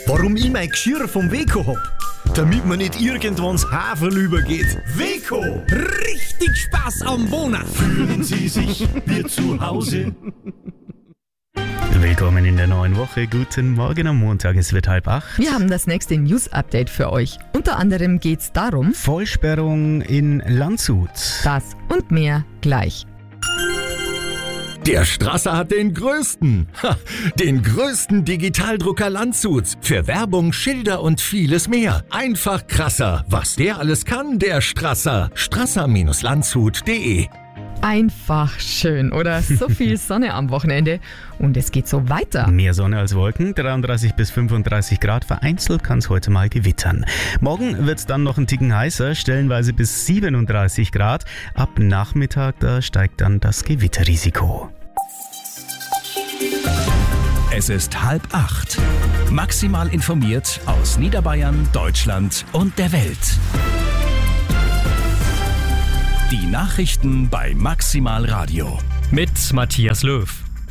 Warum ich mein Geschirr vom Weco hab? Damit man nicht irgendwann das Haferl übergeht. Weco! Richtig Spaß am Wohnen! Fühlen Sie sich wie zu Hause? Willkommen in der neuen Woche. Guten Morgen am Montag, es wird 7:30. Wir haben das nächste News-Update für euch. Unter anderem geht's darum: Vollsperrung in Landshut. Das und mehr gleich. Der Strasser hat den größten Digitaldrucker Landshuts. Für Werbung, Schilder und vieles mehr. Einfach krasser. Was der alles kann, der Strasser. Strasser-landshut.de. Einfach schön, oder? So viel Sonne am Wochenende. Und es geht so weiter. Mehr Sonne als Wolken, 33 bis 35 Grad. Vereinzelt kann es heute mal gewittern. Morgen wird es dann noch ein Ticken heißer, stellenweise bis 37 Grad. Ab Nachmittag, da steigt dann das Gewitterrisiko. Es ist 7:30. Maximal informiert aus Niederbayern, Deutschland und der Welt. Die Nachrichten bei Maximal Radio. Mit Matthias Löw.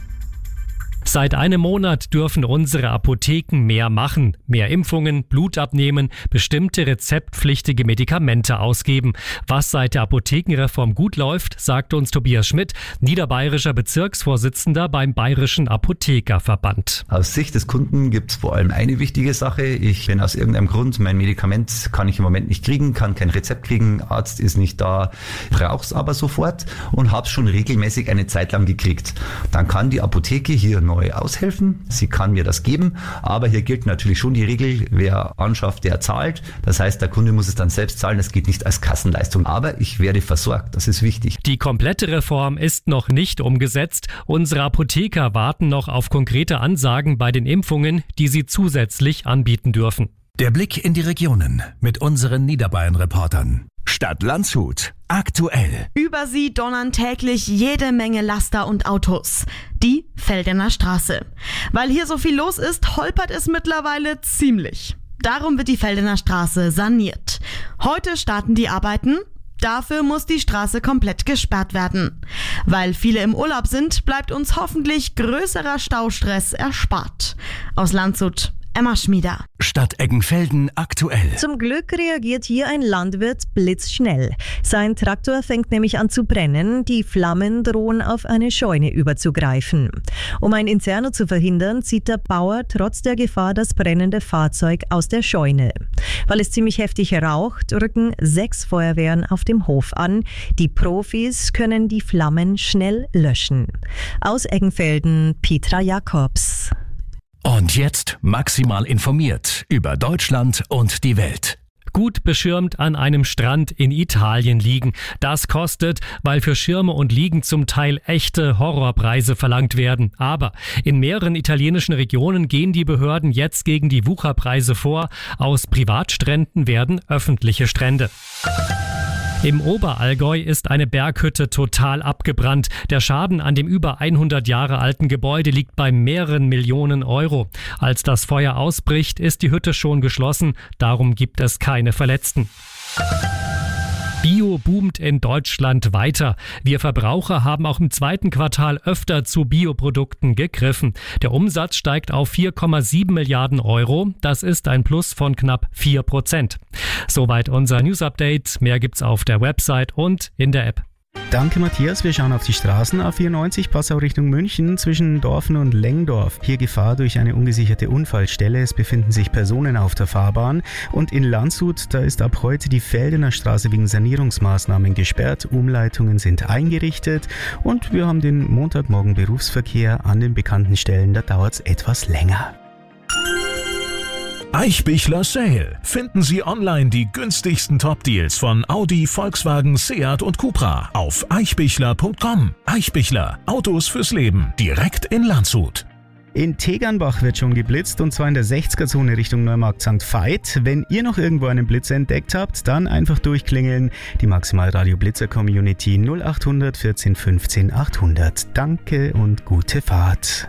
Seit einem Monat dürfen unsere Apotheken mehr machen. Mehr Impfungen, Blut abnehmen, bestimmte rezeptpflichtige Medikamente ausgeben. Was seit der Apothekenreform gut läuft, sagt uns Tobias Schmidt, niederbayerischer Bezirksvorsitzender beim Bayerischen Apothekerverband. Aus Sicht des Kunden gibt es vor allem eine wichtige Sache. Ich bin aus irgendeinem Grund, mein Medikament kann ich im Moment nicht kriegen, kann kein Rezept kriegen, Arzt ist nicht da, brauche es aber sofort und habe es schon regelmäßig eine Zeit lang gekriegt. Dann kann die Apotheke hier neu aushelfen. Sie kann mir das geben, aber hier gilt natürlich schon die Regel, wer anschafft, der zahlt. Das heißt, der Kunde muss es dann selbst zahlen, das geht nicht als Kassenleistung, aber ich werde versorgt, das ist wichtig. Die komplette Reform ist noch nicht umgesetzt. Unsere Apotheker warten noch auf konkrete Ansagen bei den Impfungen, die sie zusätzlich anbieten dürfen. Der Blick in die Regionen mit unseren Niederbayern-Reportern. Stadt Landshut. Aktuell. Über sie donnern täglich jede Menge Laster und Autos. Die Feldener Straße. Weil hier so viel los ist, holpert es mittlerweile ziemlich. Darum wird die Feldener Straße saniert. Heute starten die Arbeiten. Dafür muss die Straße komplett gesperrt werden. Weil viele im Urlaub sind, bleibt uns hoffentlich größerer Staustress erspart. Aus Landshut, Emma Schmieder. Stadt Eggenfelden aktuell. Zum Glück reagiert hier ein Landwirt blitzschnell. Sein Traktor fängt nämlich an zu brennen. Die Flammen drohen auf eine Scheune überzugreifen. Um ein Inferno zu verhindern, zieht der Bauer trotz der Gefahr das brennende Fahrzeug aus der Scheune. Weil es ziemlich heftig raucht, rücken 6 Feuerwehren auf dem Hof an. Die Profis können die Flammen schnell löschen. Aus Eggenfelden, Petra Jakobs. Und jetzt maximal informiert über Deutschland und die Welt. Gut beschirmt an einem Strand in Italien liegen. Das kostet, weil für Schirme und Liegen zum Teil echte Horrorpreise verlangt werden. Aber in mehreren italienischen Regionen gehen die Behörden jetzt gegen die Wucherpreise vor. Aus Privatstränden werden öffentliche Strände. Im Oberallgäu ist eine Berghütte total abgebrannt. Der Schaden an dem über 100 Jahre alten Gebäude liegt bei mehreren Millionen Euro. Als das Feuer ausbricht, ist die Hütte schon geschlossen. Darum gibt es keine Verletzten. Bio boomt in Deutschland weiter. Wir Verbraucher haben auch im zweiten Quartal öfter zu Bioprodukten gegriffen. Der Umsatz steigt auf 4,7 Milliarden Euro. Das ist ein Plus von knapp 4%. Soweit unser News-Update. Mehr gibt's auf der Website und in der App. Danke Matthias, wir schauen auf die Straßen. A94 Passau Richtung München zwischen Dorfen und Lengdorf. Hier Gefahr durch eine ungesicherte Unfallstelle. Es befinden sich Personen auf der Fahrbahn. Und in Landshut, da ist ab heute die Feldener Straße wegen Sanierungsmaßnahmen gesperrt. Umleitungen sind eingerichtet und wir haben den Montagmorgen Berufsverkehr an den bekannten Stellen. Da dauert es etwas länger. Eichbichler Sale. Finden Sie online die günstigsten Top-Deals von Audi, Volkswagen, Seat und Cupra auf eichbichler.com. Eichbichler. Autos fürs Leben. Direkt in Landshut. In Tegernbach wird schon geblitzt und zwar in der 60er-Zone Richtung Neumarkt St. Veit. Wenn ihr noch irgendwo einen Blitz entdeckt habt, dann einfach durchklingeln. Die Maximalradio Blitzer Community 0800 14 15 800. Danke und gute Fahrt.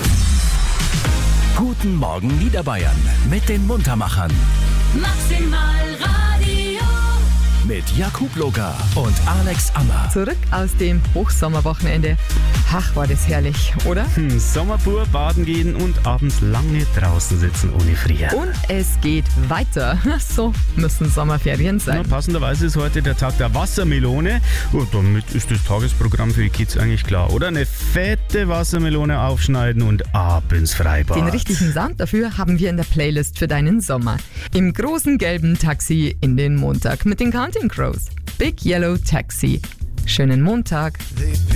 Guten Morgen Niederbayern mit den Muntermachern. Maximal Radio. Mit Jakub Loger und Alex Ammer. Zurück aus dem Hochsommerwochenende. Ach, war das herrlich, oder? Sommer pur, baden gehen und abends lange draußen sitzen ohne Frieren. Und es geht weiter. So müssen Sommerferien sein. Passenderweise ist heute der Tag der Wassermelone. Und damit ist das Tagesprogramm für die Kids eigentlich klar, oder? Eine fette Wassermelone aufschneiden und ab ins Freibad. Den richtigen Sound dafür haben wir in der Playlist für deinen Sommer. Im großen gelben Taxi in den Montag mit den Counting Crows. Big Yellow Taxi. Schönen Montag.